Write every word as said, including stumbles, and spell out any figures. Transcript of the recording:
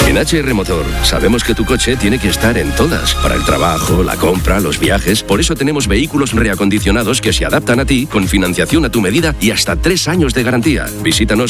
En H R Motor sabemos que tu coche tiene que estar en todas, para el trabajo, la compra, los viajes. Por eso tenemos vehículos reacondicionados que se adaptan a ti, con financiación a tu medida y hasta tres años de garantía. Visítanos